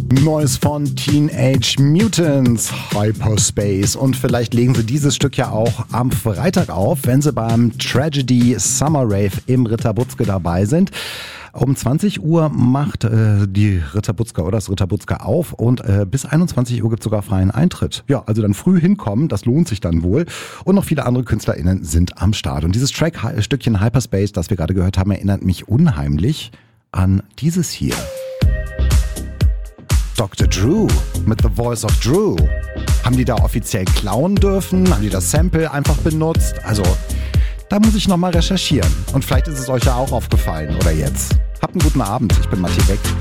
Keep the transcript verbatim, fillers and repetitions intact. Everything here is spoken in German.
Neues von Teenage Mutants, Hyperspace. Und vielleicht legen sie dieses Stück ja auch am Freitag auf, wenn sie beim Tragedy Summer Rave im Ritterbutzke dabei sind. Um zwanzig Uhr macht äh, die Ritterbutzka oder das Ritterbutzka auf und äh, bis einundzwanzig Uhr gibt es sogar freien Eintritt. Ja, also dann früh hinkommen, das lohnt sich dann wohl. Und noch viele andere KünstlerInnen sind am Start. Und dieses Track, Stückchen Hyperspace, das wir gerade gehört haben, erinnert mich unheimlich an dieses hier. Doktor Drew mit The Voice of Drew. Haben die da offiziell klauen dürfen? Haben die das Sample einfach benutzt? Also, da muss ich nochmal recherchieren. Und vielleicht ist es euch ja auch aufgefallen oder jetzt. Habt einen guten Abend. Ich bin Matti Beck.